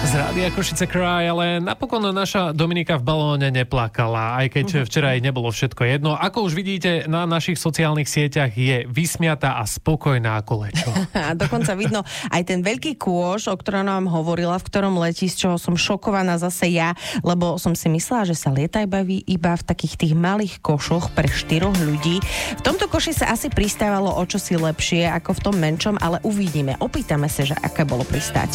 Z Rádia Košice Cry, ale napokon naša Dominika v balóne neplakala, aj keď včera jej nebolo všetko jedno. Ako už vidíte, na našich sociálnych sieťach je vysmiatá a spokojná ako lečo. A dokonca vidno aj ten veľký kôš, o ktorom nám hovorila, v ktorom letí, z čoho som šokovaná zase ja, lebo som si myslela, že sa lieta iba v takých tých malých košoch pre 4 ľudí. V tomto koši sa asi pristávalo o čosi lepšie ako v tom menšom, ale uvidíme. Opýtame sa, že aké bolo pristáť.